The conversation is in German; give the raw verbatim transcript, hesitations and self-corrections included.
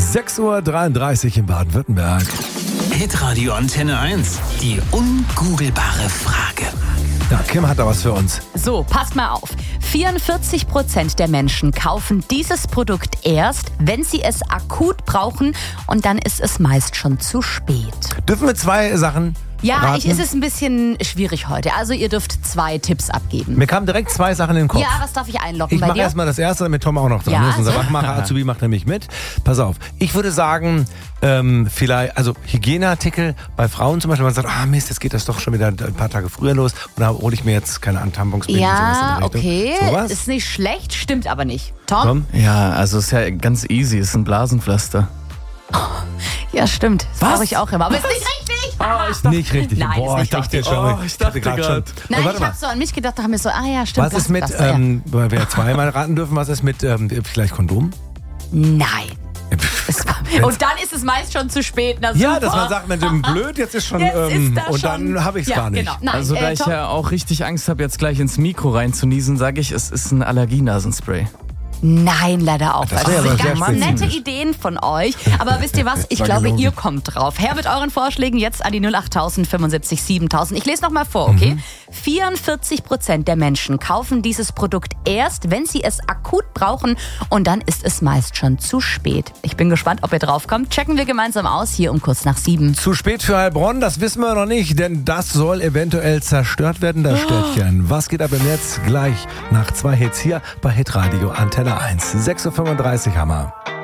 sechs Uhr dreiunddreißig in Baden-Württemberg. Hitradio Antenne eins. Die ungoogelbare Frage. Ja, Kim hat da was für uns. So, passt mal auf. vierundvierzig Prozent der Menschen kaufen dieses Produkt erst, wenn sie es akut brauchen, und dann ist es meist schon zu spät. Dürfen wir zwei Sachen Ja, raten? ich, es ist ein bisschen schwierig heute. Also ihr dürft zwei Tipps abgeben. Mir kamen direkt zwei Sachen in den Kopf. Ja, was darf ich einloggen Ich bei mache dir? erstmal das erste, damit Tom auch noch dran Ja, ist. Unser so. Wachmacher Azubi macht nämlich mit. Pass auf, ich würde sagen, ähm, vielleicht, also Hygieneartikel bei Frauen zum Beispiel, man sagt, ah Mist, jetzt geht das doch schon wieder ein paar Tage früher los und da hole ich mir jetzt keine Ahnung, Tamponsbinden und sowas in Ja, der Richtung. okay. Sowas? Ist nicht schlecht, stimmt aber nicht. Tom? Tom? Ja, also ist ja ganz easy, ist ein Blasenpflaster. Ja, stimmt. Das Was? brauche ich auch immer. Aber ist nicht richtig. Oh, Nicht richtig. Nein, Boah, ist ich nicht dachte richtig. jetzt schon. Oh, ich dachte grad grad. Nein, Oh, warte ich mal. habe so an mich gedacht, dachte mir so, ah ja, stimmt. Was ist mit, Blasenpflaster, ja. ähm, weil wir zweimal raten dürfen, was ist mit ähm, vielleicht Kondom? Nein. Es war- Und dann ist es meist schon zu spät. Na, Ja, super. dass man sagt, Mensch, blöd, jetzt ist schon, Jetzt ähm, ist da und schon. dann habe ich es ja, gar nicht. Genau. Nein, Also da äh, ich Tom, ja auch richtig Angst habe, jetzt gleich ins Mikro reinzuniesen, sage ich, es ist ein Allergienasenspray. Nein, leider auch. Das Das, wäre das aber sind sehr ganz nette spezifisch. Ideen von euch. Aber wisst ihr was? Ich war glaube, gelogen. ihr kommt drauf. Her mit euren Vorschlägen jetzt an die null acht null null fünfundsiebzig siebentausend. Ich lese noch mal vor, okay? Mhm. vierundvierzig Prozent der Menschen kaufen dieses Produkt erst, wenn sie es akut brauchen, und dann ist es meist schon zu spät. Ich bin gespannt, ob ihr draufkommt. Checken wir gemeinsam aus hier um kurz nach sieben. Zu spät für Heilbronn, das wissen wir noch nicht, denn das soll eventuell zerstört werden, das Städtchen. Was geht ab im Netz? Gleich nach zwei Hits hier bei Hitradio Antenne eins. sechs Uhr fünfunddreißig, Hammer.